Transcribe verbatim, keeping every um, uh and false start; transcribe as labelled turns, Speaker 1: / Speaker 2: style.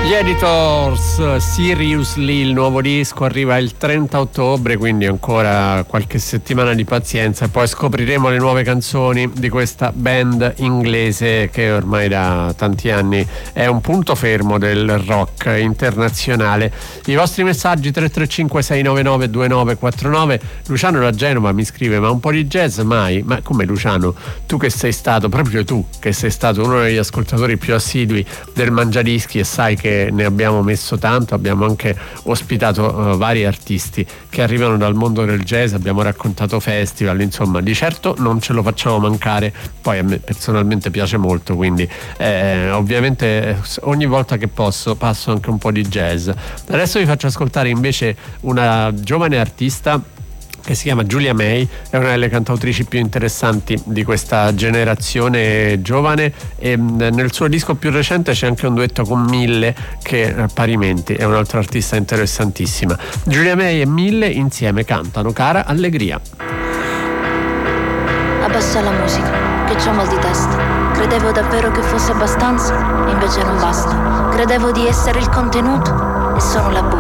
Speaker 1: Gli Editors, Seriously, il nuovo disco arriva il trenta ottobre, quindi ancora qualche settimana di pazienza e poi scopriremo le nuove canzoni di questa band inglese che ormai da tanti anni è un punto fermo del rock internazionale. I vostri messaggi tre tre cinque sei nove nove due nove quattro nove. Luciano da Genova mi scrive: ma un po' di jazz mai? Ma come, Luciano? Tu che sei stato, proprio tu che sei stato uno degli ascoltatori più assidui del Mangiadischi e sai che ne abbiamo messo tanto, abbiamo anche ospitato uh, vari artisti che arrivano dal mondo del jazz, abbiamo raccontato festival, insomma di certo non ce lo facciamo mancare. Poi a me personalmente piace molto, quindi eh, ovviamente ogni volta che posso passo anche un po' di jazz. Adesso vi faccio ascoltare invece una giovane artista che si chiama Giulia May, è una delle cantautrici più interessanti di questa generazione giovane e nel suo disco più recente c'è anche un duetto con Mille che parimenti è un'altra artista interessantissima. Giulia May e Mille insieme cantano Cara Allegria.
Speaker 2: Abbassa la musica, che c'ho mal di testa. Credevo davvero che fosse abbastanza, invece non basta. Credevo di essere il contenuto e sono la buffa.